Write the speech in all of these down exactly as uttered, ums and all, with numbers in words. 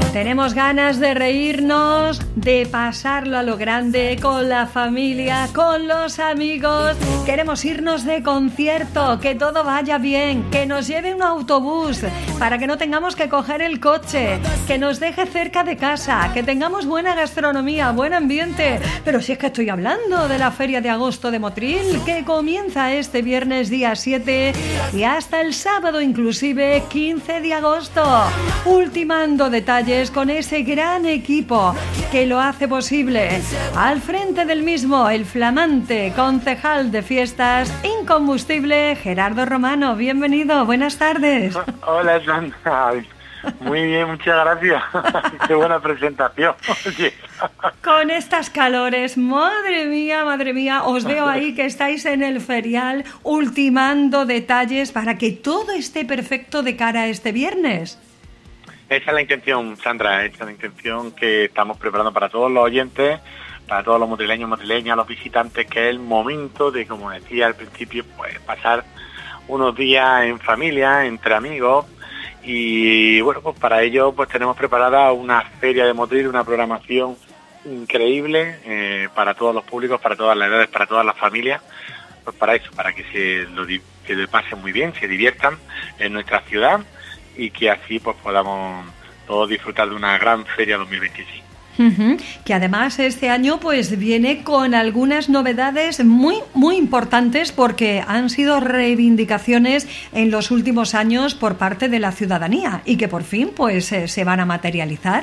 Tenemos ganas de reírnos, de pasarlo a lo grande con la familia, con los amigos. Queremos irnos de concierto, que todo vaya bien, que nos lleve un autobús para que no tengamos que coger el coche, que nos deje cerca de casa, que tengamos buena gastronomía, buen ambiente. Pero si es que estoy hablando de la Feria de Agosto de Motril, que comienza este viernes día siete y hasta el sábado inclusive quince de agosto. Ultimando detalles con ese gran equipo que lo hace posible. Al frente del mismo, el flamante concejal de fiestas incombustible, Gerardo Romano. Bienvenido, buenas tardes. Hola, Sandra. Muy bien, muchas gracias. Qué buena presentación. Oye. Con estas calores, madre mía, madre mía, os veo ahí que estáis en el ferial ultimando detalles para que todo esté perfecto de cara a este viernes. Esa es la intención, Sandra, esa es la intención que estamos preparando para todos los oyentes, para todos los motrileños, motrileñas, los visitantes, que es el momento de, como decía al principio, pues pasar unos días en familia, entre amigos, y bueno, pues para ello pues tenemos preparada una feria de Motril, una programación increíble eh, para todos los públicos, para todas las edades, para todas las familias, pues para eso, para que se lo, que lo pasen muy bien, se diviertan en nuestra ciudad, y que así pues podamos todos disfrutar de una gran feria dos mil veintiséis. Uh-huh. Que además este año pues viene con algunas novedades muy muy importantes porque han sido reivindicaciones en los últimos años por parte de la ciudadanía y que por fin pues eh, se van a materializar.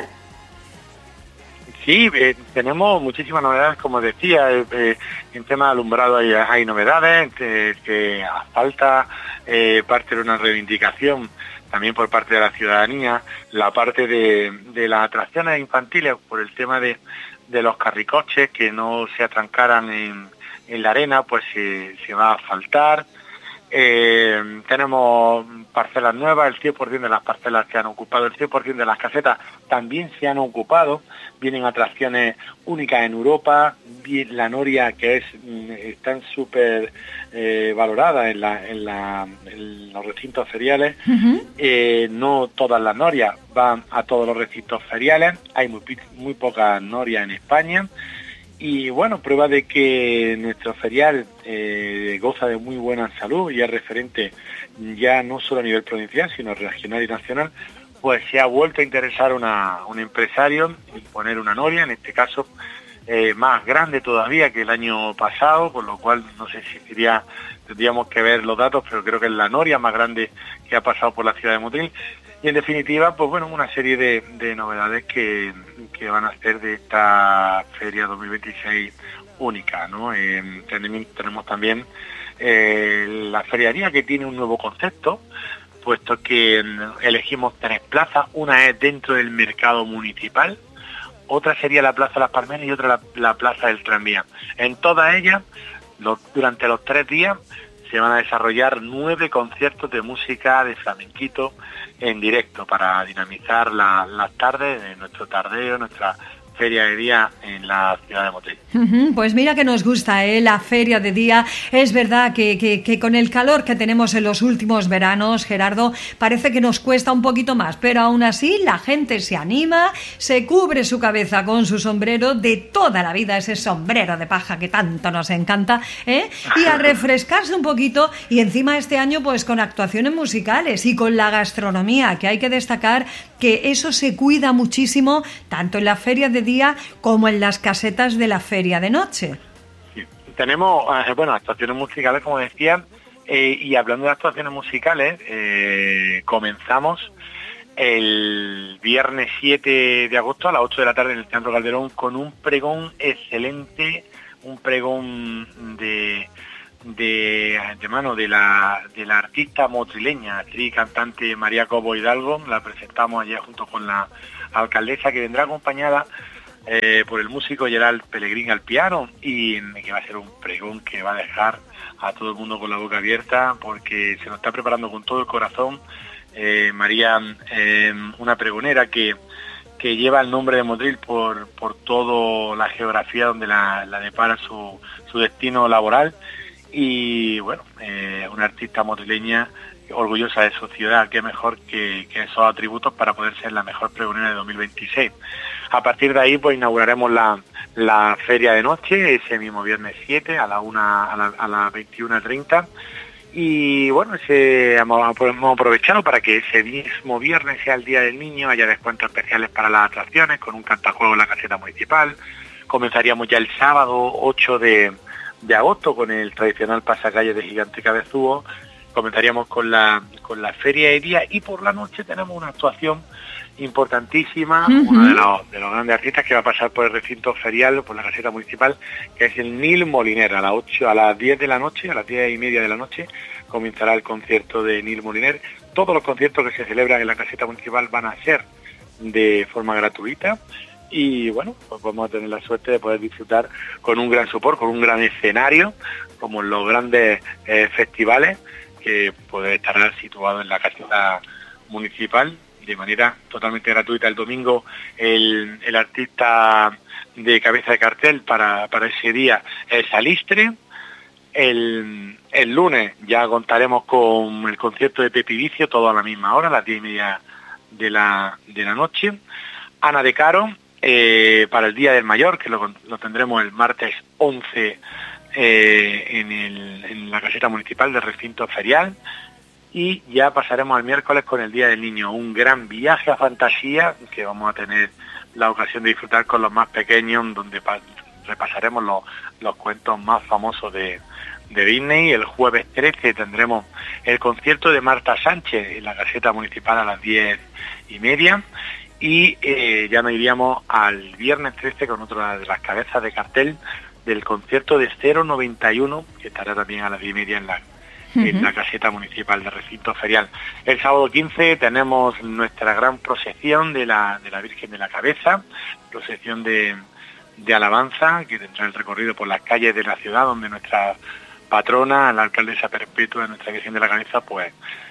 Sí, eh, tenemos muchísimas novedades, como decía, eh, eh, en tema de alumbrado hay, hay novedades, que eh, falta eh, parte de una reivindicación también por parte de la ciudadanía, la parte de, de las atracciones infantiles por el tema de, de los carricoches que no se atrancaran en, en la arena, pues se, se va a faltar. Eh, tenemos parcelas nuevas, el cien por ciento de las parcelas se han ocupado, el cien por ciento de las casetas también se han ocupado, vienen atracciones únicas en Europa, la noria que es están súper eh, valorada en, la, en, la, en los recintos feriales. Uh-huh. eh, no todas las norias van a todos los recintos feriales, hay muy, muy pocas norias en España. Y bueno, prueba de que nuestro ferial eh, goza de muy buena salud y es referente ya no solo a nivel provincial, sino regional y nacional, pues se ha vuelto a interesar una, un empresario en poner una noria, en este caso eh, más grande todavía que el año pasado, por lo cual no sé si sería, tendríamos que ver los datos, pero creo que es la noria más grande que ha pasado por la ciudad de Motril. Y en definitiva, pues bueno, una serie de, de novedades que, que van a ser de esta feria dos mil veintiséis única, ¿no? Eh, tenemos, tenemos también eh, la feriaría, que tiene un nuevo concepto, puesto que elegimos tres plazas, una es dentro del mercado municipal, otra sería la Plaza de las Palmeras y otra la, la Plaza del Tranvía. En todas ellas, los, durante los tres días, se van a desarrollar nueve conciertos de música de flamenquito en directo para dinamizar la, las tardes de nuestro tardeo, nuestra feria de día en la ciudad de Motril. Uh-huh, pues mira que nos gusta, ¿eh? La feria de día. Es verdad que, que, que con el calor que tenemos en los últimos veranos, Gerardo, parece que nos cuesta un poquito más, pero aún así la gente se anima, se cubre su cabeza con su sombrero de toda la vida, ese sombrero de paja que tanto nos encanta, ¿eh? Y a refrescarse un poquito, y encima este año pues con actuaciones musicales y con la gastronomía, que hay que destacar que eso se cuida muchísimo tanto en la feria de día como en las casetas de la feria de noche. Sí. Tenemos, eh, bueno, actuaciones musicales, como decía, eh, y hablando de actuaciones musicales, eh, comenzamos el viernes siete de agosto a las ocho de la tarde en el Teatro Calderón con un pregón excelente, un pregón de de, de mano de la de la artista motrileña, actriz y cantante María Cobo Hidalgo. La presentamos allá junto con la alcaldesa, que vendrá acompañada eh, por el músico Gerald Pellegrín al piano, y que va a ser un pregón que va a dejar a todo el mundo con la boca abierta, porque se nos está preparando con todo el corazón. eh, María, eh, una pregonera que que lleva el nombre de Motril por por toda la geografía donde la, la depara su, su destino laboral, y bueno, eh, una artista motrileña orgullosa de su ciudad, qué mejor que, que esos atributos para poder ser la mejor pregonera de dos mil veintiséis. A partir de ahí, pues inauguraremos la, la feria de noche, ese mismo viernes siete, a la una, a la, a las veintiuna treinta. Y bueno, ese, hemos, hemos aprovechado para que ese mismo viernes sea el Día del Niño, haya descuentos especiales para las atracciones, con un cantajuego en la caseta municipal. Comenzaríamos ya el sábado ocho de, de agosto con el tradicional pasacalle de Gigante Cabezudo. Comenzaríamos con la con la feria de día y por la noche tenemos una actuación importantísima, uh-huh. uno de los, de los grandes artistas que va a pasar por el recinto ferial, por la caseta municipal, que es el Nil Moliner. A las ocho, a las diez de la noche, a las diez y media de la noche, comenzará el concierto de Nil Moliner. Todos los conciertos que se celebran en la caseta municipal van a ser de forma gratuita. Y bueno, pues vamos a tener la suerte de poder disfrutar con un gran support, con un gran escenario, como en los grandes eh, festivales, que puede estar situado en la caseta municipal de manera totalmente gratuita. El domingo el, el artista de cabeza de cartel para, para ese día es Salistre. El, el lunes ya contaremos con el concierto de Pepi Vicio, todo a la misma hora, a las diez y media de la, de la noche. Ana de Caro, eh, para el Día del Mayor, que lo, lo tendremos el martes once eh, en, el, en la caseta municipal del recinto ferial. Y ya pasaremos al miércoles con el Día del Niño, un gran viaje a fantasía que vamos a tener la ocasión de disfrutar con los más pequeños, donde pa- repasaremos los, los cuentos más famosos de, de Disney. El jueves trece tendremos el concierto de Marta Sánchez en la caseta municipal a las diez y media. Y eh, ya nos iríamos al viernes trece con otra de las cabezas de cartel del concierto de cero noventa y uno, que estará también a las diez y media en la en la caseta municipal de recinto ferial. El sábado quince tenemos nuestra gran procesión de la de la Virgen de la Cabeza, procesión de, de alabanza, que tendrá el recorrido por las calles de la ciudad, donde nuestra patrona, la alcaldesa perpetua, nuestra Virgen de la Cabeza, pues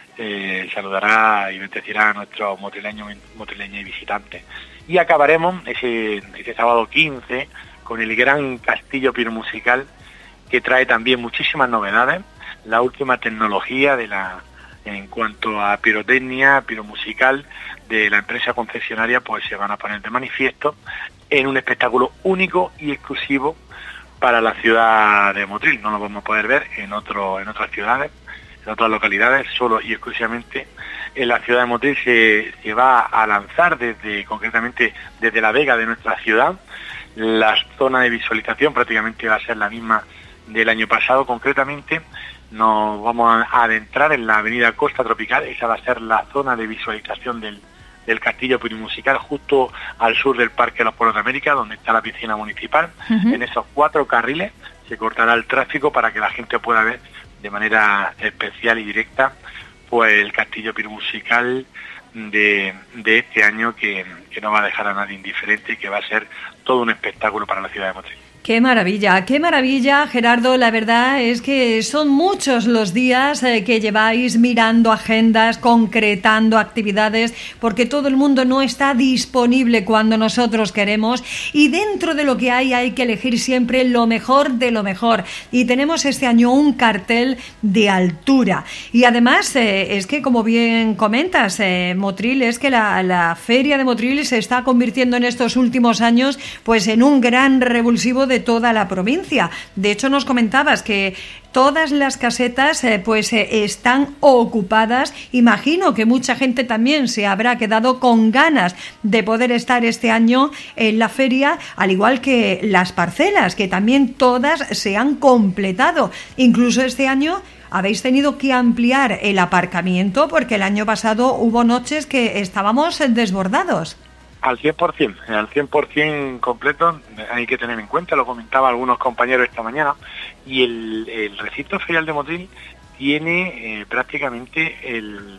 eh, saludará y bendecirá a nuestros motrileños, motrileños y visitantes. Y acabaremos ese, ese sábado quince con el gran castillo piromusical, que trae también muchísimas novedades. La última tecnología de la en cuanto a pirotecnia, piromusical de la empresa concesionaria, pues se van a poner de manifiesto en un espectáculo único y exclusivo para la ciudad de Motril. No lo vamos a poder ver en otro, en otras ciudades, en otras localidades, solo y exclusivamente en la ciudad de Motril se, se va a lanzar desde, concretamente desde la vega de nuestra ciudad. La zona de visualización prácticamente va a ser la misma del año pasado. Concretamente nos vamos a adentrar en la avenida Costa Tropical. Esa va a ser la zona de visualización del, del castillo piromusical, justo al sur del Parque de los Pueblos de América, donde está la piscina municipal. Uh-huh. En esos cuatro carriles se cortará el tráfico para que la gente pueda ver de manera especial y directa pues el castillo piromusical de, de este año, que, que no va a dejar a nadie indiferente y que va a ser todo un espectáculo para la ciudad de Motril. Qué maravilla, qué maravilla, Gerardo. La verdad es que son muchos los días eh, que lleváis mirando agendas, concretando actividades, porque todo el mundo no está disponible cuando nosotros queremos, y dentro de lo que hay hay que elegir siempre lo mejor de lo mejor. Y tenemos este año un cartel de altura. Y además eh, es que, como bien comentas, eh, Motril, es que la, la feria de Motril se está convirtiendo en estos últimos años pues en un gran revulsivo de toda la provincia. De hecho, nos comentabas que todas las casetas eh, pues eh, están ocupadas. Imagino que mucha gente también se habrá quedado con ganas de poder estar este año en la feria, al igual que las parcelas, que también todas se han completado. Incluso este año habéis tenido que ampliar el aparcamiento, porque el año pasado hubo noches que estábamos desbordados. Al cien por ciento, al cien por ciento completo, hay que tener en cuenta, lo comentaba algunos compañeros esta mañana, y el, el recinto ferial de Motril tiene eh, prácticamente el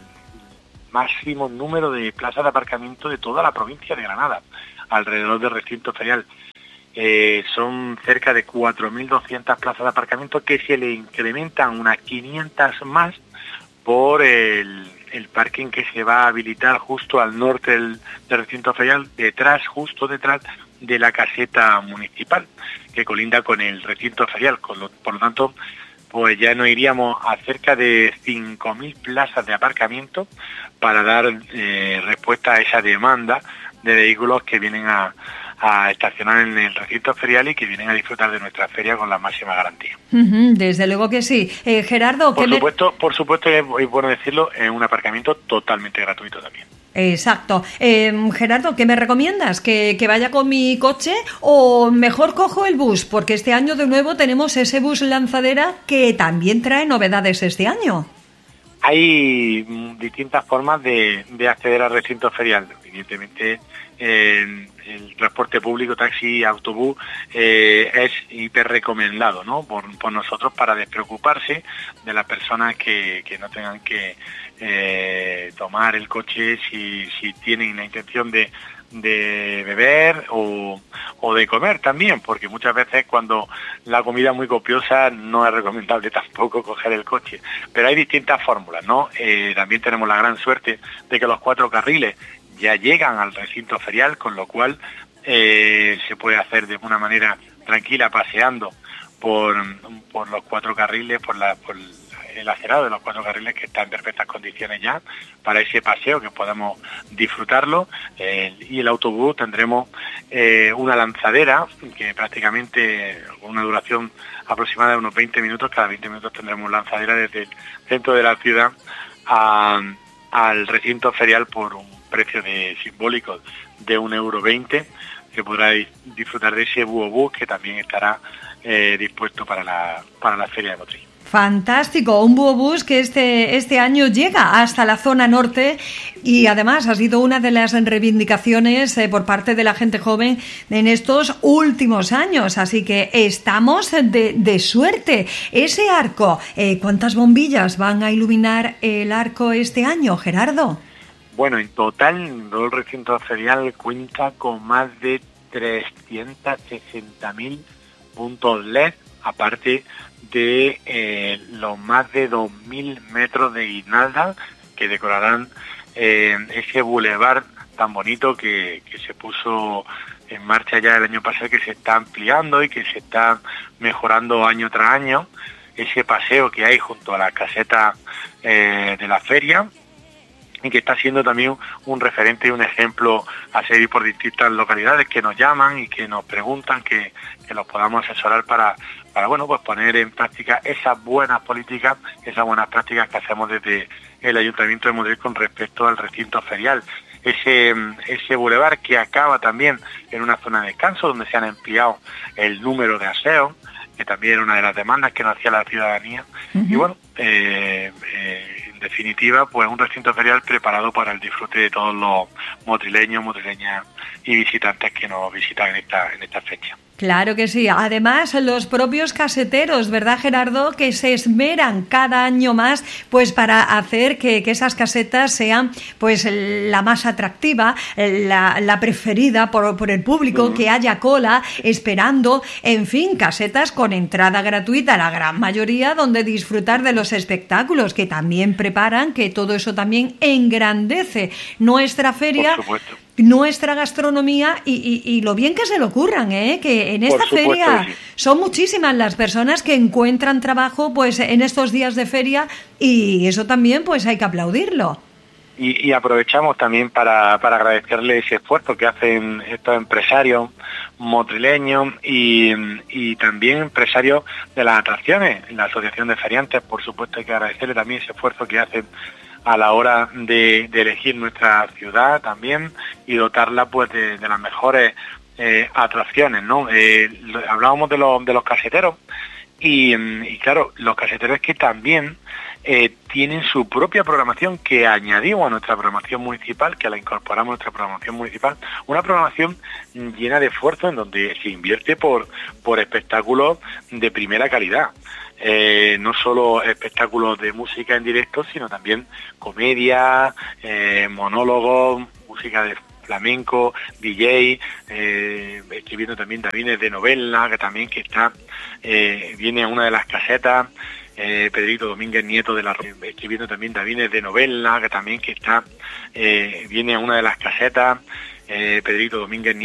máximo número de plazas de aparcamiento de toda la provincia de Granada, alrededor del recinto ferial. Eh, son cerca de cuatro mil doscientas plazas de aparcamiento, que se le incrementan unas quinientas más por el, el parking que se va a habilitar justo al norte del, del recinto ferial, detrás, justo detrás de la caseta municipal, que colinda con el recinto ferial. Con lo, por lo tanto, pues ya nos iríamos a cerca de cinco mil plazas de aparcamiento para dar eh, respuesta a esa demanda de vehículos que vienen a, a estacionar en el recinto ferial y que vienen a disfrutar de nuestra feria con la máxima garantía. Uh-huh, desde luego que sí. Eh, Gerardo, por ¿qué supuesto, me... por supuesto, es, es bueno decirlo, es un aparcamiento totalmente gratuito también. Exacto. Eh, Gerardo, ¿qué me recomiendas? ¿Que, ¿Que vaya con mi coche o mejor cojo el bus? Porque este año de nuevo tenemos ese bus lanzadera que también trae novedades este año. Hay distintas formas de, de acceder al recinto ferial. Evidentemente, eh, el transporte público, taxi, autobús, eh, es hiper recomendado, ¿no? Por, por nosotros, para despreocuparse de las personas que, que no tengan que eh, tomar el coche si, si tienen la intención de de beber o, o de comer también, porque muchas veces cuando la comida es muy copiosa no es recomendable tampoco coger el coche, pero hay distintas fórmulas, ¿no? Eh, también tenemos la gran suerte de que los cuatro carriles ya llegan al recinto ferial, con lo cual eh, se puede hacer de una manera tranquila paseando por, por los cuatro carriles, por la por el acerado de los cuatro carriles, que está en perfectas condiciones ya para ese paseo, que podamos disfrutarlo. Eh, y el autobús tendremos eh, una lanzadera que prácticamente con una duración aproximada de unos veinte minutos, cada veinte minutos tendremos lanzadera desde el centro de la ciudad a, al recinto ferial por un precio de simbólico de un euro veinte, que podrá disfrutar de ese búho que también estará eh, dispuesto para la, para la feria de Motril. Fantástico, un búho que este, este año llega hasta la zona norte y además ha sido una de las reivindicaciones eh, por parte de la gente joven en estos últimos años, así que estamos de, de suerte. Ese arco, eh, ¿cuántas bombillas van a iluminar el arco este año, Gerardo? Bueno, en total todo el recinto ferial cuenta con más de trescientos sesenta mil puntos L E D, aparte de eh, los más de dos mil metros de guirnalda que decorarán eh, ese bulevar tan bonito que, que se puso en marcha ya el año pasado, que se está ampliando y que se está mejorando año tras año. Ese paseo que hay junto a la caseta eh, de la feria, y que está siendo también un referente y un ejemplo a seguir por distintas localidades que nos llaman y que nos preguntan, que, que los podamos asesorar para, para bueno, pues poner en práctica esas buenas políticas, esas buenas prácticas que hacemos desde el Ayuntamiento de Motril con respecto al recinto ferial. Ese, ese bulevar que acaba también en una zona de descanso donde se han ampliado el número de aseos, que también era una de las demandas que nos hacía la ciudadanía. Uh-huh. Y bueno, eh, eh, en definitiva, pues un recinto ferial preparado para el disfrute de todos los motrileños, motrileñas y visitantes que nos visitan en esta, en esta fecha. Claro que sí. Además, los propios caseteros, ¿verdad, Gerardo?, que se esmeran cada año más pues para hacer que, que esas casetas sean pues la más atractiva, la, la preferida por, por el público, uh-huh. que haya cola esperando, en fin, casetas con entrada gratuita, la gran mayoría, donde disfrutar de los espectáculos que también preparan, que todo eso también engrandece nuestra feria. Por supuesto. Nuestra gastronomía y, y, y lo bien que se le ocurran, ¿eh? Que en esta supuesto, feria sí. Son muchísimas las personas que encuentran trabajo pues en estos días de feria y eso también pues hay que aplaudirlo. Y, y aprovechamos también para, para agradecerle ese esfuerzo que hacen estos empresarios motrileños y, y también empresarios de las atracciones. La Asociación de Feriantes, por supuesto, hay que agradecerle también ese esfuerzo que hacen a la hora de, de elegir nuestra ciudad también y dotarla pues de, de las mejores eh, atracciones, ¿no? Eh, lo, hablábamos de, lo, de los caseteros y, y claro, los caseteros que también eh, tienen su propia programación que añadimos a nuestra programación municipal, que la incorporamos a nuestra programación municipal, una programación llena de esfuerzo en donde se invierte por, por espectáculos de primera calidad. Eh, no solo espectáculos de música en directo, sino también comedia, eh, monólogos, música de flamenco, D J, eh, escribiendo también Davines de novela, que también que está, eh, viene a una de las casetas, eh, Pedrito Domínguez Nieto de la escribiendo también Davines de novela, que también que está, eh, viene a una de las casetas, eh, Pedrito Domínguez Nieto